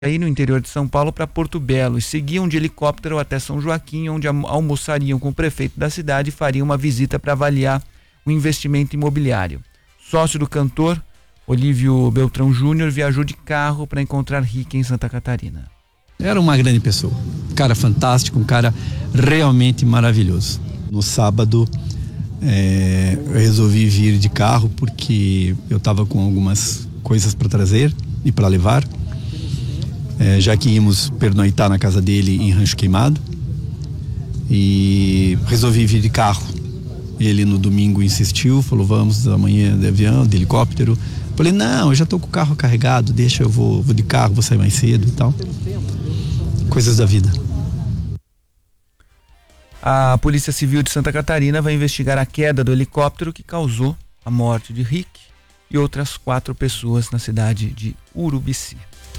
aí no interior de São Paulo para Porto Belo e seguiam de helicóptero até São Joaquim, onde almoçariam com o prefeito da cidade e fariam uma visita para avaliar o investimento imobiliário. Sócio do cantor, Olívio Beltrão Júnior, viajou de carro para encontrar Rick em Santa Catarina. Era uma grande pessoa, um cara fantástico, um cara realmente maravilhoso. No sábado eu resolvi vir de carro porque eu estava com algumas coisas para trazer e para levar. Já que íamos pernoitar na casa dele em Rancho Queimado, e resolvi vir de carro. Ele no domingo insistiu, falou: vamos amanhã de avião, de helicóptero. Falei: não, eu já tô com o carro carregado, deixa, eu vou de carro, vou sair mais cedo e tal. Coisas da vida. A Polícia Civil de Santa Catarina vai investigar a queda do helicóptero que causou a morte de Rick e outras 4 pessoas na cidade de Urubici.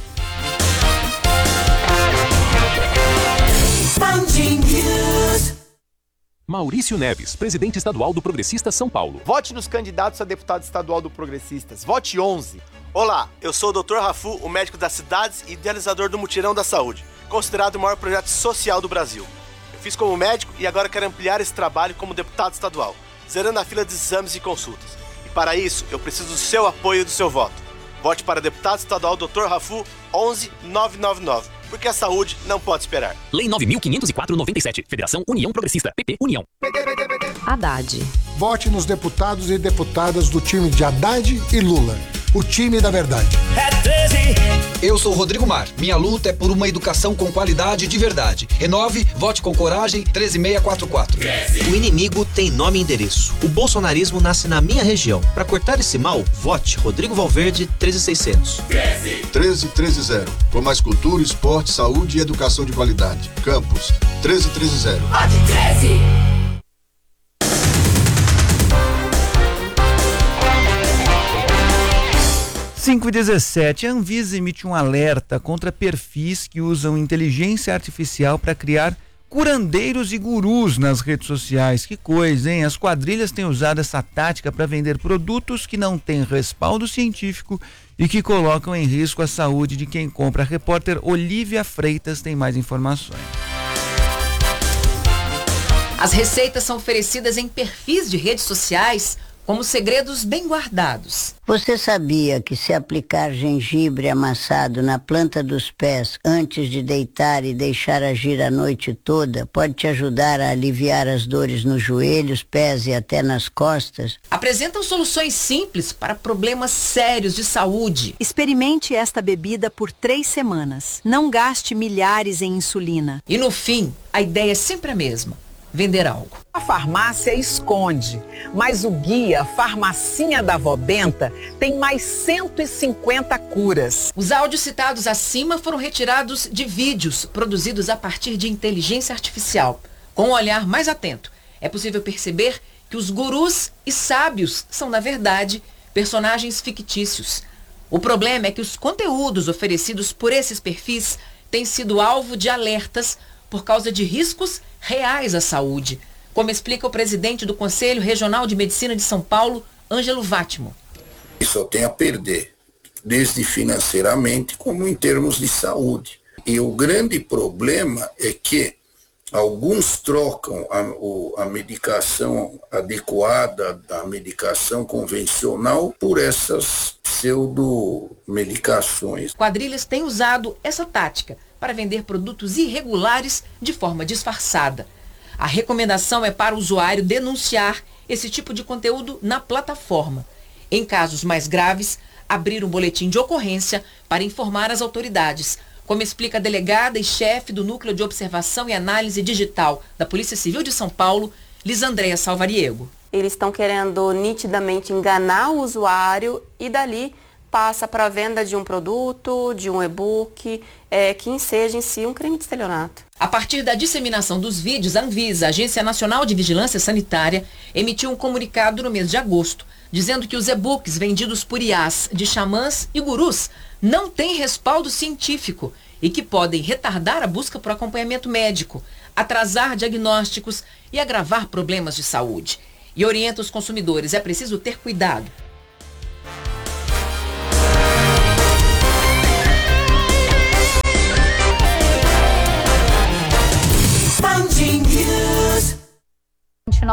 Maurício Neves, presidente estadual do Progressistas São Paulo. Vote nos candidatos a deputado estadual do Progressistas. Vote 11. Olá, eu sou o Dr. Rafu, o médico das cidades e idealizador do Mutirão da Saúde, considerado o maior projeto social do Brasil. Eu fiz como médico e agora quero ampliar esse trabalho como deputado estadual, zerando a fila de exames e consultas. E para isso, eu preciso do seu apoio e do seu voto. Vote para deputado estadual Dr. Rafu 11999. Porque a saúde não pode esperar. Lei 9.504/97. Federação União Progressista. PP União. Haddad. Vote nos deputados e deputadas do time de Haddad e Lula. O time da verdade. É 13. Eu sou Rodrigo Mar. Minha luta é por uma educação com qualidade de verdade. Renove, vote com coragem, 13644. 13. O inimigo tem nome e endereço. O bolsonarismo nasce na minha região. Para cortar esse mal, vote Rodrigo Valverde, 13600. 13130. Por mais cultura, esporte, saúde e educação de qualidade. Campos, 13130. Vote 13. 5h17, a Anvisa emite um alerta contra perfis que usam inteligência artificial para criar curandeiros e gurus nas redes sociais. Que coisa, hein? As quadrilhas têm usado essa tática para vender produtos que não têm respaldo científico e que colocam em risco a saúde de quem compra. A repórter Olívia Freitas tem mais informações. As receitas são oferecidas em perfis de redes sociais como segredos bem guardados. Você sabia que se aplicar gengibre amassado na planta dos pés antes de deitar e deixar agir a noite toda pode te ajudar a aliviar as dores nos joelhos, pés e até nas costas? Apresentam soluções simples para problemas sérios de saúde. Experimente esta bebida por 3 semanas. Não gaste milhares em insulina. E no fim, a ideia é sempre a mesma: vender algo. A farmácia esconde, mas o guia Farmacinha da Vó Benta tem mais 150 curas. Os áudios citados acima foram retirados de vídeos produzidos a partir de inteligência artificial. Com um olhar mais atento, é possível perceber que os gurus e sábios são, na verdade, personagens fictícios. O problema é que os conteúdos oferecidos por esses perfis têm sido alvo de alertas por causa de riscos reais à saúde, como explica o presidente do Conselho Regional de Medicina de São Paulo, Ângelo Vátimo. Só tem a perder, desde financeiramente como em termos de saúde. E o grande problema é que alguns trocam a medicação adequada da medicação convencional por essas pseudomedicações. Quadrilhas têm usado essa tática para vender produtos irregulares de forma disfarçada. A recomendação é para o usuário denunciar esse tipo de conteúdo na plataforma. Em casos mais graves, abrir um boletim de ocorrência para informar as autoridades, como explica a delegada e chefe do Núcleo de Observação e Análise Digital da Polícia Civil de São Paulo, Lisandreia Salvariego. Eles estão querendo nitidamente enganar o usuário e dali passa para a venda de um produto, de um e-book, que enseja em si um crime de estelionato. A partir da disseminação dos vídeos, a Anvisa, Agência Nacional de Vigilância Sanitária, emitiu um comunicado no mês de agosto, dizendo que os e-books vendidos por IAs de xamãs e gurus não têm respaldo científico e que podem retardar a busca por acompanhamento médico, atrasar diagnósticos e agravar problemas de saúde. E orienta os consumidores: é preciso ter cuidado.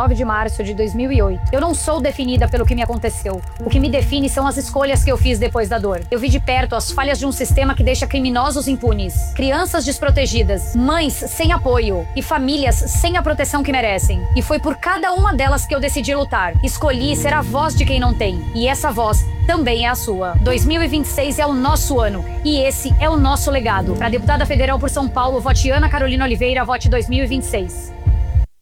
19 de março de 2008. Eu não sou definida pelo que me aconteceu. O que me define são as escolhas que eu fiz depois da dor. Eu vi de perto as falhas de um sistema que deixa criminosos impunes, crianças desprotegidas, mães sem apoio e famílias sem a proteção que merecem. E foi por cada uma delas que eu decidi lutar. Escolhi ser a voz de quem não tem. E essa voz também é a sua. 2026 é o nosso ano. E esse é o nosso legado. Para deputada federal por São Paulo, vote Ana Carolina Oliveira, vote 2026.